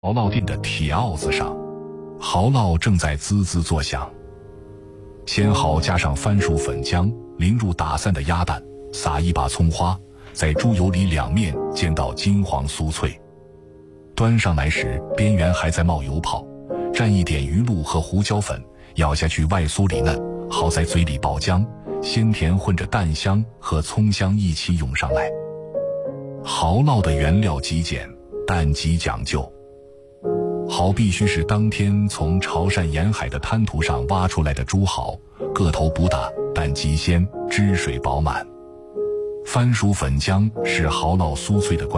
蚝烙店的铁鏊子上，蚝烙正在滋滋作响。鲜蚝加上番薯粉浆，淋入打散的鸭蛋，撒一把葱花，在猪油里两面煎到金黄酥脆。端上来时，边缘还在冒油泡，蘸一点鱼露和胡椒粉，咬下去外酥里嫩，好在嘴里爆浆，鲜甜混着蛋香和葱香一起涌上来。蚝烙的原料极简，但极讲究。蚝必须是当天从潮汕沿海的滩涂上挖出来的猪蚝，个头不大，但极鲜，汁水饱满。番薯粉浆是蚝烙酥脆的关键。